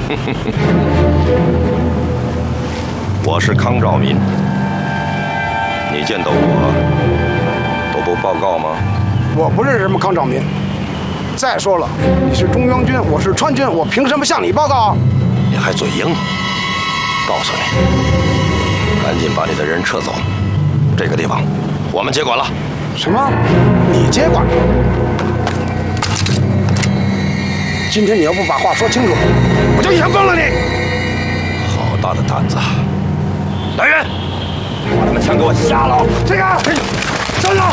我是康兆民，你见到我都不报告吗？ 我不认识什么康兆民。再说了，你是中央军，我是川军，我凭什么向你报告？ 你还嘴硬？告诉你，赶紧把你的人撤走，这个地方我们接管了。 什么？你接管？今天你要不把话说清楚，我就一枪崩了你！ 好大的胆子！来人，把他们枪给我下了！ 这个，站了！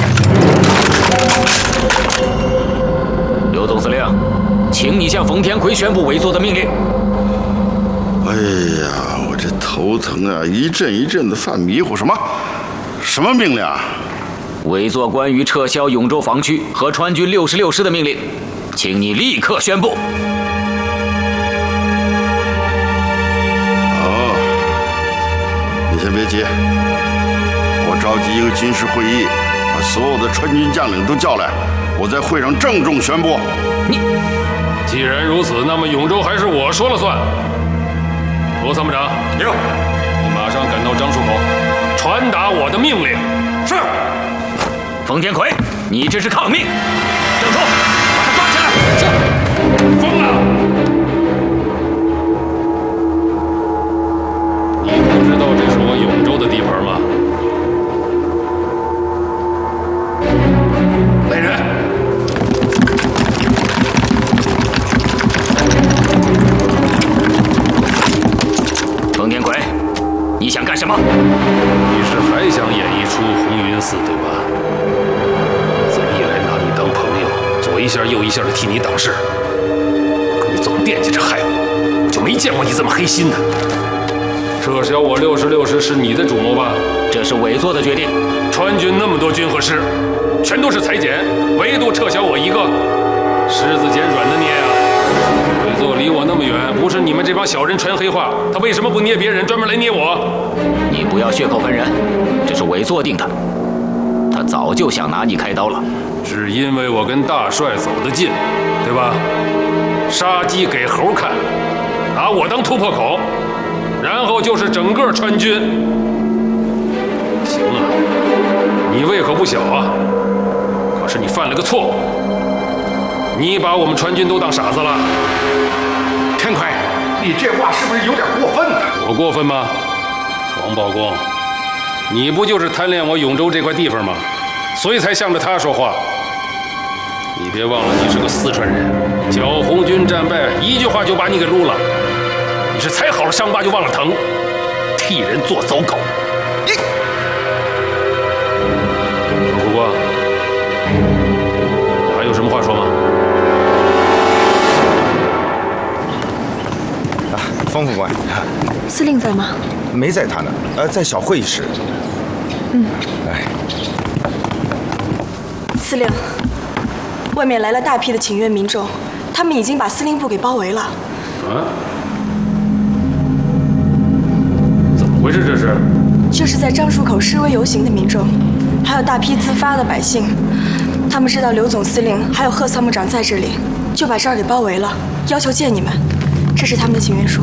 刘总司令，请你向冯天奎宣布委座的命令。 哎呀，我这头疼啊，一阵一阵的犯迷糊。什么命令啊？ 委座关于撤销永州防区和川军66师的命令，请你立刻宣布。 你先别急，我召集一个军事会议，把所有的川军将领都叫来，我在会上郑重宣布。 既然如此，那么永州还是我说了算。罗参谋长， 有， 你马上赶到樟树口，传达我的命令。 是。 冯天奎，你这是抗命！郑冲，把他抓起来！ 是。疯了！你不知道这是我永州的地盘吗？来人！ 冯天奎，你想干什么？ 你是还想演一出红云寺对吧？自己来拿你当朋友，左一下右一下的替你挡事，可你总惦记着害我，就没见过你这么黑心的。撤销我66师是你的主谋吧？ 这是委座的决定。 川军那么多军和师，全都是裁减，唯独撤销我一个，狮子捡软的捏啊！委座离我那么远，不是你们这帮小人传黑话，他为什么不捏别人，专门来捏我？ 你不要血口喷人，这是委座定的。他早就想拿你开刀了， 只因为我跟大帅走得近，对吧？杀鸡给猴看，拿我当突破口。然后就是整个川军。行啊，你胃口不小啊，可是你犯了个错误，你把我们川军都当傻子了。 天奎，你这话是不是有点过分呢？ 我过分吗？王报公，你不就是贪恋我永州这块地方吗？所以才向着他说话。你别忘了，你是个四川人，剿红军战败，一句话就把你给撸了。你是踩好了伤疤就忘了疼，替人做走狗。你，何苦光，你还有什么话说吗？ 啊，方副官， 司令在吗？ 没在他那，在小会议室。来， 司令，外面来了大批的请愿民众，他们已经把司令部给包围了。 啊？回事这是在樟树口示威游行的民众，还有大批自发的百姓，他们知道刘总司令还有贺参谋长在这里，就把这儿给包围了，要求见你们。这是他们的请愿书。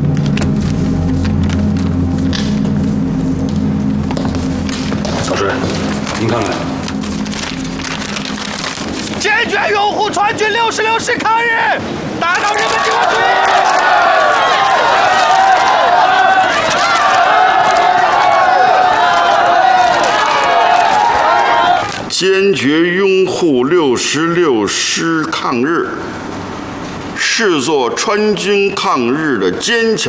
少帅，您看看。 坚决拥护川军66师抗日，打倒日本帝国主义！ 坚决拥护66师抗日，视作川军抗日的坚强